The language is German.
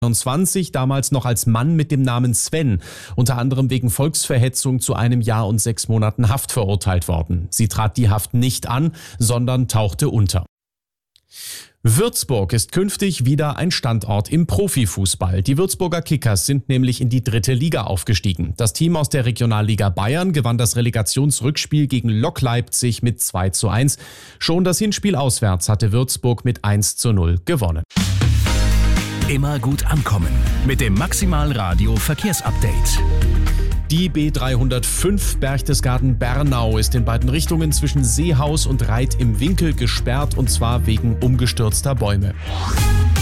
2021, damals noch als Mann mit dem Namen Sven, unter anderem wegen Volksverhetzung zu 1 Jahr und 6 Monaten Haft verurteilt worden. Sie trat die Haft nicht an, sondern tauchte unter. Würzburg ist künftig wieder ein Standort im Profifußball. Die Würzburger Kickers sind nämlich in die 3. Liga aufgestiegen. Das Team aus der Regionalliga Bayern gewann das Relegationsrückspiel gegen Lok Leipzig mit 2:1. Schon das Hinspiel auswärts hatte Würzburg mit 1:0 gewonnen. Immer gut ankommen mit dem Maximal Radio Verkehrsupdate. Die B305 Berchtesgaden-Bernau ist in beiden Richtungen zwischen Seehaus und Reit im Winkel gesperrt, und zwar wegen umgestürzter Bäume.